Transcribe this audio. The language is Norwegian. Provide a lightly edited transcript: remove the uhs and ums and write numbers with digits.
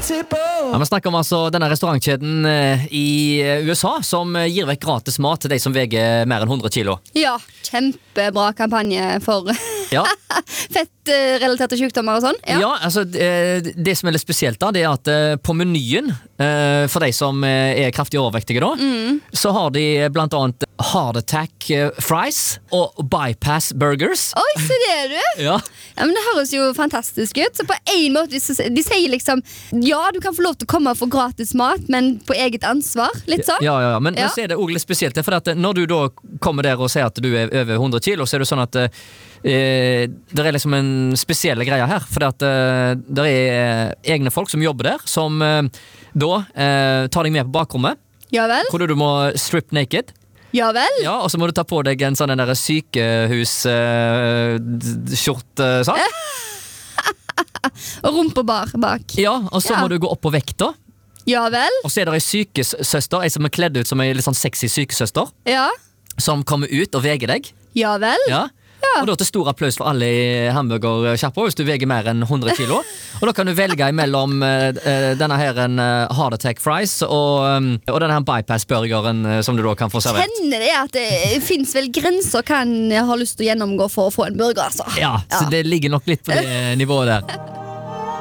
Ja, vi snakker om altså denne restaurantkjeden i USA som gir vekk gratis mat til de som veger mer enn 100 kilo. Ja, kjempebra kampanje for Ja. fettrelaterte sykdommer og sånn. Ja, altså det som er litt spesielt da, det er at på menyen, for de som er kraftig overvektige da, så har de blant annet Heart Attack fries og Bypass burgers. Oi, se det du! Ja. Ja, men det høres jo fantastisk ut. Så på en måte, de sier liksom ja, du kan få lov til å komme og få gratis mat, men på eget ansvar, litt sånn. Ja. Men så er det også litt spesielt, for at når du da kommer der og sier at du er over 100 kilo, så er det sånn at det er liksom en spesielle greie her, for at det er egne folk som jobber der, som da tar deg med på bakrommet, Ja vel? hvor du må strip naked. Ja vel? Ja, og så må du ta på deg en sånn der sykehus-skjorte, sant? Og rumpa bak. Ja, og så Ja. må du gå opp på vekta. Ja vel? Og så er det en sykesøster, en som er kledd ut som en litt sånn sexy sykesøster, Ja. som kommer ut og veger deg. Ja vel? Ja. Og da til stor applaus for alle i hamburgersjappa hvis du veger mer enn 100 kilo. Og da kan du velge mellom denne her en Heart Attack fries og denne her Bypass burgeren som du da kan få servert. Kjenner det at det finnes vel grenser hva en har lyst til å gjennomgå for å få en burger, altså. Ja, så det ligger nok litt på det nivået der.